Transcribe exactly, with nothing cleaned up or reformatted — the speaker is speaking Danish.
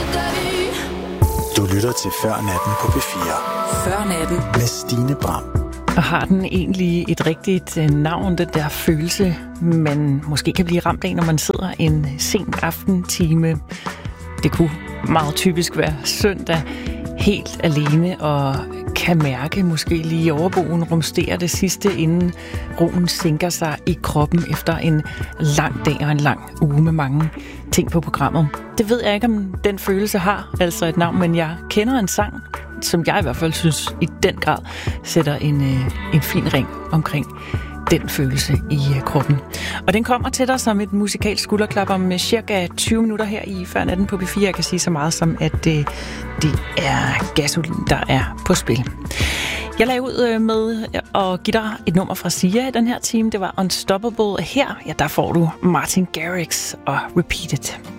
Du lytter til Før Natten på P fire. Før Natten med Stine Bram. Og har den egentlig et rigtigt navn, den der følelse, man måske kan blive ramt af, når man sidder en sen aftentime? Det kunne meget typisk være søndag, helt alene og kan mærke måske lige i overboen rumstere det sidste, inden roen sænker sig i kroppen efter en lang dag og en lang uge med mange ting på programmet. Det ved jeg ikke, om den følelse har altså et navn, men jeg kender en sang, som jeg i hvert fald synes i den grad sætter en, en fin ring omkring den følelse i kroppen. Og den kommer til dig som et musikalsk skulderklap om cirka tyve minutter her i Før Natten på P fire. Jeg kan sige så meget som, at det, det er gasolin, der er på spil. Jeg lagde ud med at give dig et nummer fra Sia i den her time. Det var Unstoppable. Her, ja, der får du Martin Garrix og Repeat It.